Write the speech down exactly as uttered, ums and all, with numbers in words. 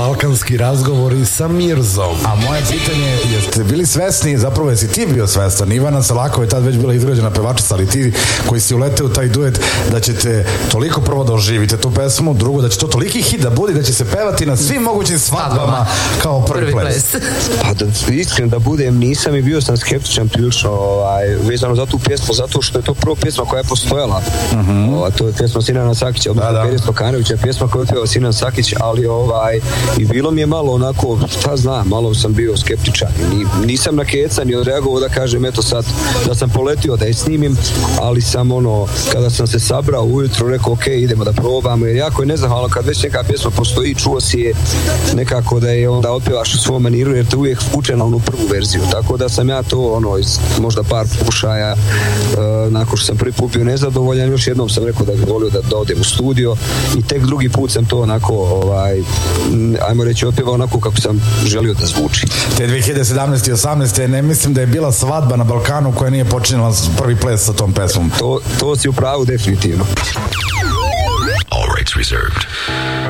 Balkanski razgovori sa Mirzom. A moje pitanje je, jeste bili svesni, zapravo jesi ti bio svestan, Ivana Selakova je tad već bila izgrađena pevačica, ali ti koji si uleteo u taj duet, da ćete toliko prvo da oživite tu pesmu, drugo da će to toliki hit da bude, da će se pevati na svim mogućim svadbama kao prvi, prvi ples. ples. Pa da iskreno da budem, nisam i bio sam skeptičan prilično ovaj, vezano za tu pjesmu, zato što je to prva pjesma koja je postojala. Uh-huh. Ovaj, to je pjesma Sinana Sakića, odnosno Pere Stokanovića, pjesma koju je pjevao Sinan Sakić, ali ovaj, i bilo mi je malo onako, šta znam, malo sam bio skeptičan. Ni, nisam na keca ni odreagovao da kažem, eto sad, da sam poletio da je snimim, ali sam ono, kada sam se sabrao ujutro, rekao, ok, idemo da probamo, jer jako je nezahvalno kad već neka pjesma postoji, čuo si je nekako da je onda otpevaš u svom maniru, jer te uvijek vuče na onu prvu verziju, tako da sam ja to, ono, iz možda par pokušaja, uh, nakon što sam prvi put bio nezadovoljan, još jednom sam rekao da bih volio da, da odem u studio i tek drugi put sam to onako, ovaj, ajmo reći, otpevao onako kako sam želio da zvuči. Te dve hiljade sedamnaeste i osamnaeste ne mislim da je bila svadba na Balkanu koja nije počinjela prvi ples sa tom pesmom. To, to si u pravu definitivno. All rights reserved.